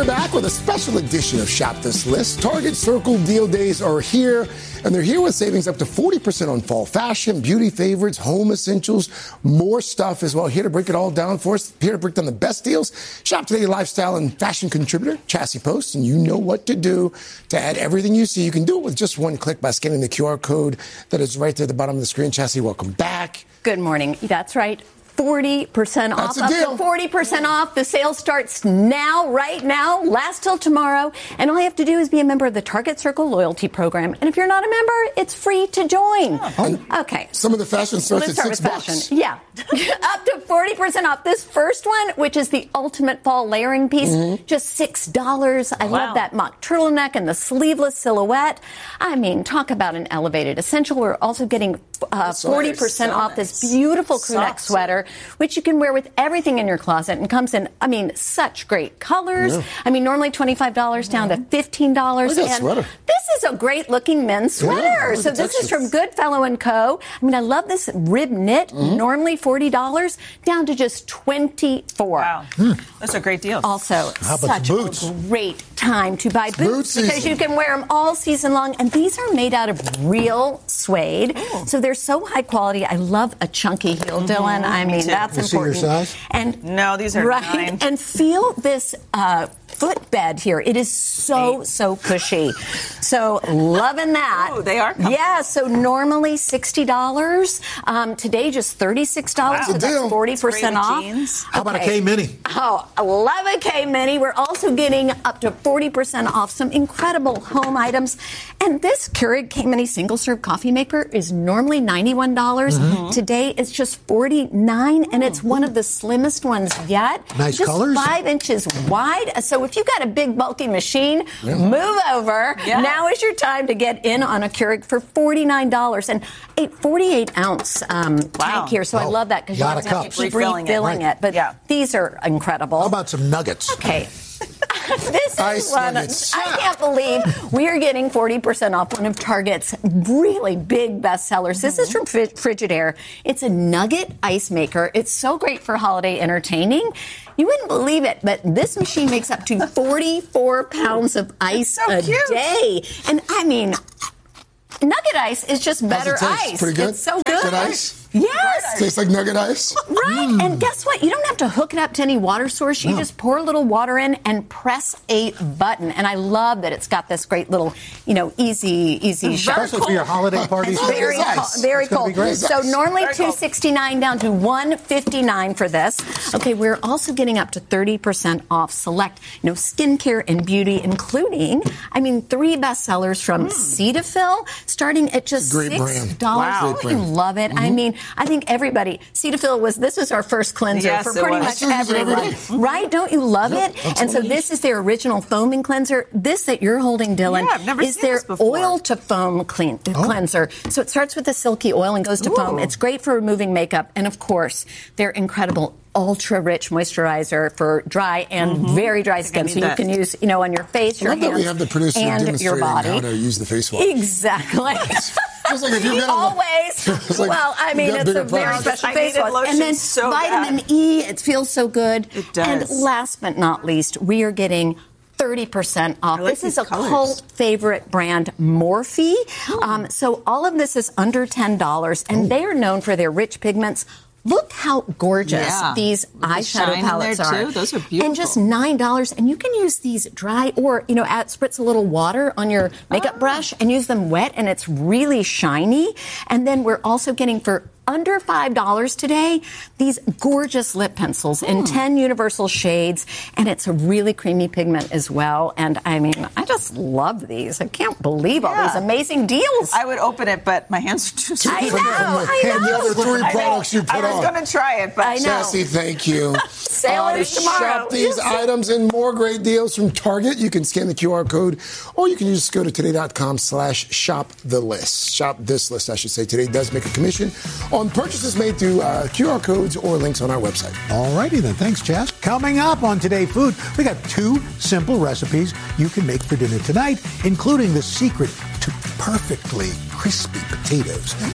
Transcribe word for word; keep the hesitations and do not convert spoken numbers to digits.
We're back with a special edition of Shop This List. Target Circle Deal Days are here, and they're here with savings up to forty percent on fall fashion, beauty favorites, home essentials, more stuff as well. Here to break it all down for us, here to break down the best deals, Shop Today lifestyle and fashion contributor, Chassie Post, and you know what to do to add everything you see. You can do it with just one click by scanning the Q R code that is right there at the bottom of the screen. Chassie, welcome back. Good morning. That's right. forty percent off, up to forty percent off. The sale starts now, right now, lasts till tomorrow. And all you have to do is be a member of the Target Circle loyalty program. And if you're not a member, it's free to join. Oh. Okay. Some of the fashion starts at six bucks. Fashion. Yeah. Up to forty percent off. This first one, which is the ultimate fall layering piece, mm-hmm. just six dollars. I wow. love that mock turtleneck and the sleeveless silhouette. I mean, talk about an elevated essential. We're also getting uh, forty percent so off nice. This beautiful crew neck sweater, which you can wear with everything in your closet and comes in, I mean, such great colors. Yeah. I mean, normally twenty-five dollars down to fifteen dollars. Look at that sweater. This is a great looking men's sweater. Yeah, so this is from Goodfellow and Co. I mean, I love this rib knit, mm-hmm. normally forty dollars down to just twenty-four dollars. Wow. Mm. Those are great deals. Also, such a great time to buy boots, boots because you can wear them all season long. And these are made out of real suede. Ooh. So they're so high quality. I love a chunky heel, mm-hmm. Dylan. I mean, that's you important. See your size? And no, these are right. nine. And feel this uh, footbed here. It is so, Eight. so cushy. So loving that. Oh, they are comfortable. Yeah, so normally sixty dollars. Um, today, just thirty-six dollars. Wow. So that's deal. forty percent off. Jeans. How about okay. a K Mini? Oh, I love a K Mini. We're also getting up to forty percent off some incredible home items. And this Keurig K Mini single-serve coffee maker is normally ninety-one dollars. Mm-hmm. Today, it's just forty-nine dollars, and it's one of the slimmest ones yet. Nice just colors. Five inches wide. So if you've got a big, bulky machine, yeah. move over. Yeah. Now is your time to get in on a Keurig for forty-nine dollars. And a forty-eight ounce um, wow. tank here. So oh, I love that because you have to keep refilling it. Right. it. But yeah. these are incredible. How about some nuggets? Okay. This Ice is one. nuggets. I can't believe we are getting forty percent off one of Target's really big bestsellers. This is from Frigidaire. It's a nugget ice maker. It's so great for holiday entertaining. You wouldn't believe it, but this machine makes up to forty-four pounds of ice so a cute. day. And I mean, nugget ice is just better ice. Pretty good. It's so good. Good ice? Yes. Tastes like nugget ice. Right. Mm. And guess what? You don't have to hook it up to any water source. You no. just pour a little water in and press a button. And I love that it's got this great little, you know, easy, easy shot. Especially for your holiday parties. It's very cold. Very cold. So normally two sixty-nine down to one fifty-nine for this. Okay, we're also getting up to thirty percent off select, you know, skincare and beauty, including, I mean, three bestsellers from mm. Cetaphil, starting at just Great six dollars. Wow. Oh, I love it. Mm-hmm. I mean, I think everybody, Cetaphil was, this was our first cleanser yes, for pretty much everyone. Right? Don't you love yep, it? And so this is their original foaming cleanser. This that you're holding, Dylan, yeah, I've never is seen their this before. oil to foam clean, oh. cleanser. So it starts with the silky oil and goes to Ooh. foam. It's great for removing makeup. And of course, their incredible ultra-rich moisturizer for dry and mm-hmm. very dry skin. So you that. can use, you know, on your face, I your love that hands, we have the producer and your demonstrating body. how to use the face wash. Exactly. Just like if you've got Always. like well, I mean, it's a very special I face wash. And then so vitamin bad. E, it feels so good. It does. And last but not least, we are getting thirty percent off. Like this is a colors. cult favorite brand, Morphe. Oh. Um, so all of this is under ten dollars, and oh. they are known for their rich pigments. Look how gorgeous yeah. these With eyeshadow the palettes there are. Too. Those are beautiful. And just nine dollars. And you can use these dry or, you know, add, spritz a little water on your makeup oh. brush and use them wet, and it's really shiny. And then we're also getting for under five dollars today, these gorgeous lip pencils mm. in ten universal shades, and it's a really creamy pigment as well. And I mean, I just love these. I can't believe yeah. all these amazing deals. I would open it, but my hands are too small. I know, I know. The other three I products know. you put on. I was going to try it, but I know. Chassie, thank you. Sailors uh, tomorrow. Shop these items and more great deals from Target. You can scan the Q R code, or you can just go to today.com slash shop the list. Shop this list, I should say. Today does make a commission on purchases made through uh, Q R codes or links on our website. All righty then. Thanks, Chas. Coming up on Today Food, we got two simple recipes you can make for dinner tonight, including the secret to perfectly crispy potatoes.